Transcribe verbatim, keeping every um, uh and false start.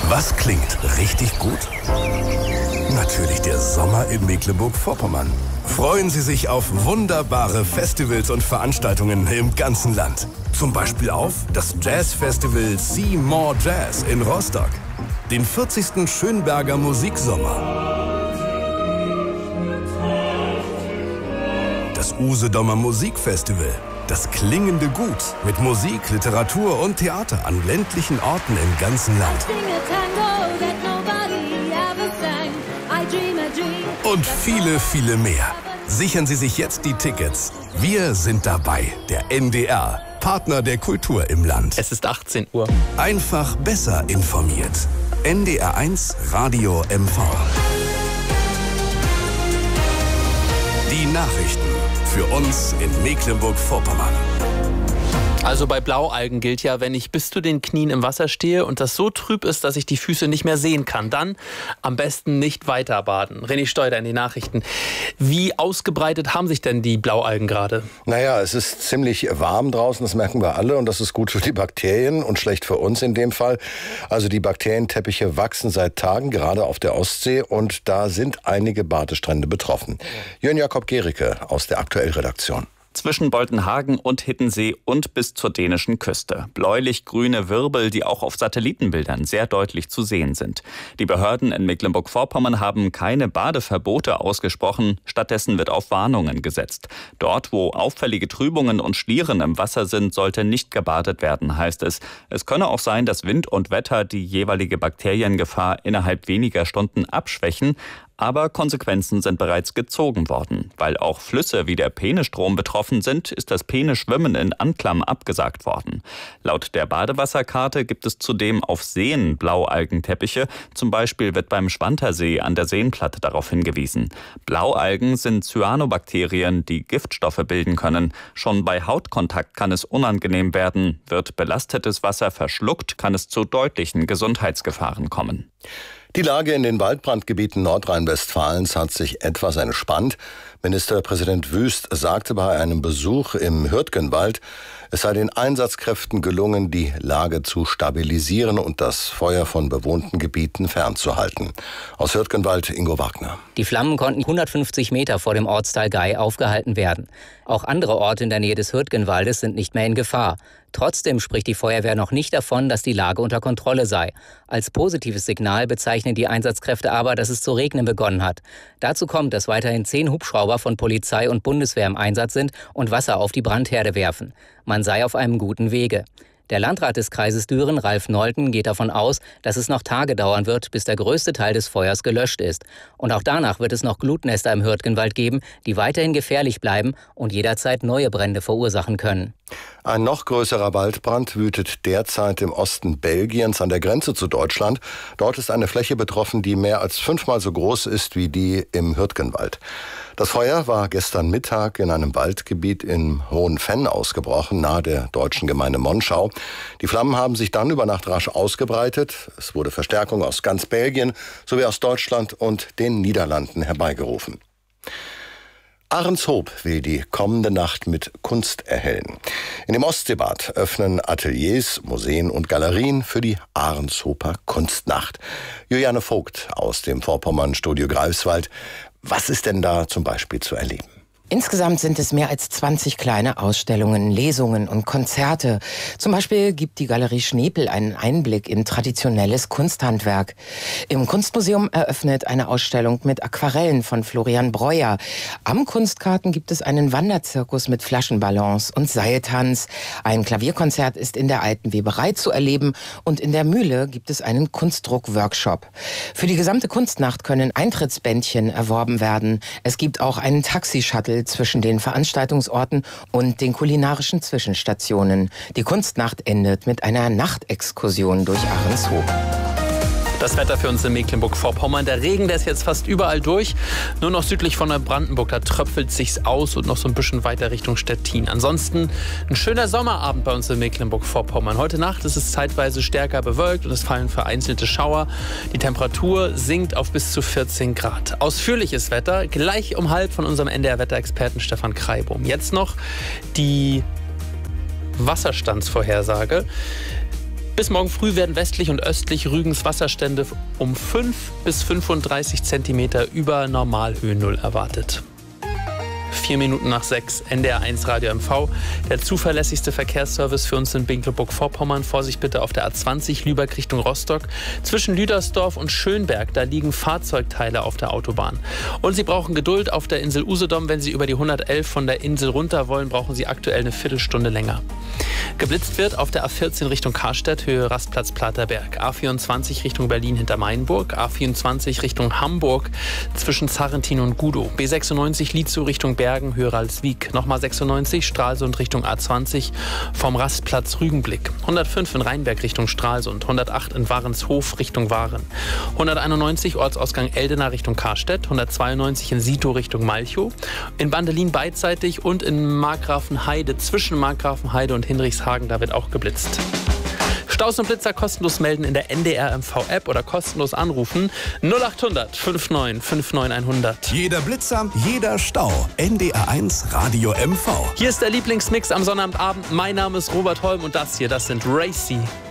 Was klingt richtig gut? Natürlich der Sommer in Mecklenburg-Vorpommern. Freuen Sie sich auf wunderbare Festivals und Veranstaltungen im ganzen Land. Zum Beispiel auf das Jazzfestival See More Jazz in Rostock, den vierzigsten Schönberger Musiksommer, das Usedomer Musikfestival, das klingende Gut mit Musik, Literatur und Theater an ländlichen Orten im ganzen Land. Und viele, viele mehr. Sichern Sie sich jetzt die Tickets. Wir sind dabei, der N D R, Partner der Kultur im Land. Es ist achtzehn Uhr. Einfach besser informiert. N D R eins Radio M V. Die Nachrichten für uns in Mecklenburg-Vorpommern. Also bei Blaualgen gilt ja, wenn ich bis zu den Knien im Wasser stehe und das so trüb ist, dass ich die Füße nicht mehr sehen kann, dann am besten nicht weiter baden. René Steuder in die Nachrichten. Wie ausgebreitet haben sich denn die Blaualgen gerade? Naja, es ist ziemlich warm draußen, das merken wir alle und das ist gut für die Bakterien und schlecht für uns in dem Fall. Also die Bakterienteppiche wachsen seit Tagen, gerade auf der Ostsee, und da sind einige Badestrände betroffen. Jörn Jakob Gericke aus der Aktuell-Redaktion. Zwischen Boltenhagen und Hiddensee und bis zur dänischen Küste. Bläulich-grüne Wirbel, die auch auf Satellitenbildern sehr deutlich zu sehen sind. Die Behörden in Mecklenburg-Vorpommern haben keine Badeverbote ausgesprochen. Stattdessen wird auf Warnungen gesetzt. Dort, wo auffällige Trübungen und Schlieren im Wasser sind, sollte nicht gebadet werden, heißt es. Es könne auch sein, dass Wind und Wetter die jeweilige Bakteriengefahr innerhalb weniger Stunden abschwächen. Aber Konsequenzen sind bereits gezogen worden. Weil auch Flüsse wie der Peenestrom betroffen sind, ist das Peeneschwimmen in Anklam abgesagt worden. Laut der Badewasserkarte gibt es zudem auf Seen Blaualgenteppiche. Zum Beispiel wird beim Schwantersee an der Seenplatte darauf hingewiesen. Blaualgen sind Cyanobakterien, die Giftstoffe bilden können. Schon bei Hautkontakt kann es unangenehm werden. Wird belastetes Wasser verschluckt, kann es zu deutlichen Gesundheitsgefahren kommen. Die Lage in den Waldbrandgebieten Nordrhein-Westfalens hat sich etwas entspannt. Ministerpräsident Wüst sagte bei einem Besuch im Hürtgenwald, es sei den Einsatzkräften gelungen, die Lage zu stabilisieren und das Feuer von bewohnten Gebieten fernzuhalten. Aus Hürtgenwald Ingo Wagner. Die Flammen konnten hundertfünfzig Meter vor dem Ortsteil Gei aufgehalten werden. Auch andere Orte in der Nähe des Hürtgenwaldes sind nicht mehr in Gefahr. Trotzdem spricht die Feuerwehr noch nicht davon, dass die Lage unter Kontrolle sei. Als positives Signal bezeichnen die Einsatzkräfte aber, dass es zu regnen begonnen hat. Dazu kommt, dass weiterhin zehn Hubschrauber von Polizei und Bundeswehr im Einsatz sind und Wasser auf die Brandherde werfen. Man sei auf einem guten Wege. Der Landrat des Kreises Düren, Ralf Nolten, geht davon aus, dass es noch Tage dauern wird, bis der größte Teil des Feuers gelöscht ist. Und auch danach wird es noch Glutnester im Hürtgenwald geben, die weiterhin gefährlich bleiben und jederzeit neue Brände verursachen können. Ein noch größerer Waldbrand wütet derzeit im Osten Belgiens an der Grenze zu Deutschland. Dort ist eine Fläche betroffen, die mehr als fünfmal so groß ist wie die im Hürtgenwald. Das Feuer war gestern Mittag in einem Waldgebiet in Hohenfenn ausgebrochen, nahe der deutschen Gemeinde Monschau. Die Flammen haben sich dann über Nacht rasch ausgebreitet. Es wurde Verstärkung aus ganz Belgien sowie aus Deutschland und den Niederlanden herbeigerufen. Ahrenshoop will die kommende Nacht mit Kunst erhellen. In dem Ostseebad öffnen Ateliers, Museen und Galerien für die Ahrenshoper Kunstnacht. Juliane Vogt aus dem Vorpommern-Studio Greifswald. Was ist denn da zum Beispiel zu erleben? Insgesamt sind es mehr als zwanzig kleine Ausstellungen, Lesungen und Konzerte. Zum Beispiel gibt die Galerie Schnepel einen Einblick in traditionelles Kunsthandwerk. Im Kunstmuseum eröffnet eine Ausstellung mit Aquarellen von Florian Breuer. Am Kunstkarten gibt es einen Wanderzirkus mit Flaschenballons und Seiltanz. Ein Klavierkonzert ist in der Alten Weberei zu erleben und in der Mühle gibt es einen Kunstdruck-Workshop. Für die gesamte Kunstnacht können Eintrittsbändchen erworben werden. Es gibt auch einen Taxi-Shuttle zwischen den Veranstaltungsorten und den kulinarischen Zwischenstationen. Die Kunstnacht endet mit einer Nachtexkursion durch Ahrenshoop. Das Wetter für uns in Mecklenburg-Vorpommern. Der Regen, der ist jetzt fast überall durch. Nur noch südlich von der Brandenburg, da tröpfelt sich's aus und noch so ein bisschen weiter Richtung Stettin. Ansonsten ein schöner Sommerabend bei uns in Mecklenburg-Vorpommern. Heute Nacht ist es zeitweise stärker bewölkt und es fallen vereinzelte Schauer. Die Temperatur sinkt auf bis zu vierzehn Grad. Ausführliches Wetter gleich um halb von unserem N D R-Wetterexperten Stefan Kreibum. Jetzt noch die Wasserstandsvorhersage. Bis morgen früh werden westlich und östlich Rügens Wasserstände um fünf bis fünfunddreißig Zentimeter über Normalhöhe Null erwartet. Vier Minuten nach sechs, N D R eins Radio M V. Der zuverlässigste Verkehrsservice für uns in Mecklenburg-Vorpommern. Vorsicht bitte auf der A zwanzig Lübeck Richtung Rostock. Zwischen Lüdersdorf und Schönberg, da liegen Fahrzeugteile auf der Autobahn. Und Sie brauchen Geduld auf der Insel Usedom. Wenn Sie über die hundertelf von der Insel runter wollen, brauchen Sie aktuell eine Viertelstunde länger. Geblitzt wird auf der A vierzehn Richtung Karstedt, Höhe Rastplatz Platerberg. A vierundzwanzig Richtung Berlin hinter Mainburg. A vierundzwanzig Richtung Hamburg zwischen Zarrentin und Gudow. B sechsundneunzig Lietzow Richtung Bergen, Höhe Ralswiek. Nochmal sechsundneunzig Stralsund Richtung A zwanzig vom Rastplatz Rügenblick. hundertfünf in Rheinberg Richtung Stralsund. hundertacht in Warenshof Richtung Waren. hunderteinundneunzig Ortsausgang Eldena Richtung Karstedt. hundertzweiundneunzig in Sito Richtung Malchow. In Bandelin beidseitig und in Markgrafenheide zwischen Markgrafenheide und Hinrichshagen, da wird auch geblitzt. Staus und Blitzer kostenlos melden in der N D R M V-App oder kostenlos anrufen null achthundert fünfundneunzig neunundfünfzig hundert. Jeder Blitzer, jeder Stau. N D R eins Radio M V. Hier ist der Lieblingsmix am Sonnabendabend. Mein Name ist Robert Holm und das hier, das sind Racy.